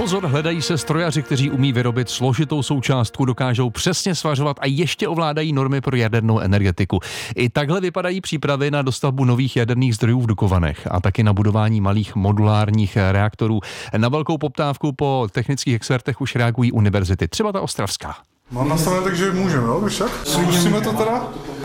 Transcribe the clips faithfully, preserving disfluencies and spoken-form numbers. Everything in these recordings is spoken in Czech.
Pozor, hledají se strojaři, kteří umí vyrobit složitou součástku, dokážou přesně svařovat a ještě ovládají normy pro jadernou energetiku. I takhle vypadají přípravy na dostavbu nových jaderných zdrojů v Dukovanech a taky na budování malých modulárních reaktorů. Na velkou poptávku po technických expertech už reagují univerzity, třeba ta ostravská. Mám nastavené tak, že můžeme, jo, Vyšak? Zkusíme to teda?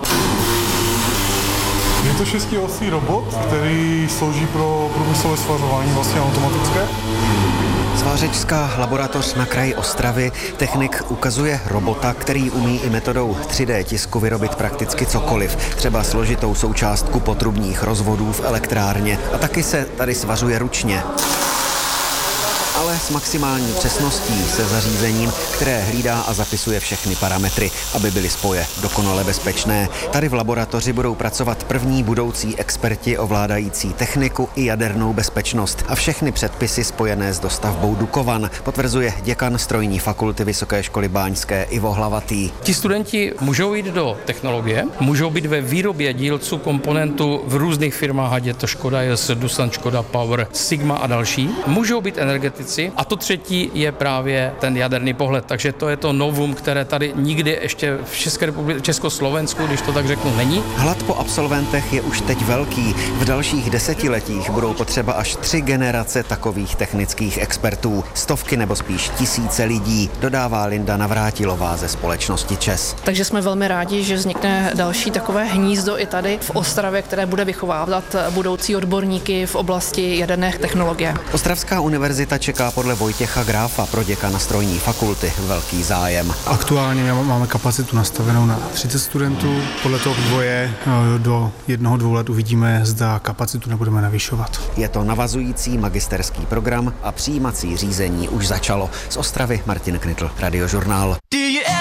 Je to šestiosý robot, který slouží pro průmyslové svařování, vlastně automatické. Svářečská laboratoř na kraji Ostravy. Technik ukazuje robota, který umí i metodou tři dé tisku vyrobit prakticky cokoliv. Třeba složitou součástku potrubních rozvodů v elektrárně. A taky se tady svařuje ručně. Ale s maximální přesností se zařízením, které hlídá a zapisuje všechny parametry, aby byly spoje dokonale bezpečné. Tady v laboratoři budou pracovat první budoucí experti ovládající techniku i jadernou bezpečnost a všechny předpisy spojené s dostavbou Dukovan, potvrzuje děkan strojní fakulty Vysoké školy báňské Ivo Hlavatý. Ti studenti můžou jít do technologie, můžou být ve výrobě dílců komponentů v různých firmách, ať je to Škoda J S, Doosan, Škoda Power, Sigma a další. Můžou být energetici. A to třetí je právě ten jaderný pohled. Takže to je to novum, které tady nikdy ještě v České republice, Československu, když to tak řeknu, není. Hlad po absolventech je už teď velký. V dalších desetiletích budou potřeba až tři generace takových technických expertů. Stovky nebo spíš tisíce lidí, dodává Linda Navrátilová ze společnosti ČEZ. Takže jsme velmi rádi, že vznikne další takové hnízdo i tady v Ostravě, které bude vychovávat budoucí odborníky v oblasti jaderné technologie. Ostravská univerzita čeká podle Vojtěcha Gráfa, proděkana strojní fakulty, velký zájem. Aktuálně máme kapacitu nastavenou na třicet studentů. Podle toho vývoje do jednoho, dvou let uvidíme, zda kapacitu nebudeme navyšovat. Je to navazující magisterský program a přijímací řízení už začalo. Z Ostravy Martin Knitl, Radiožurnál.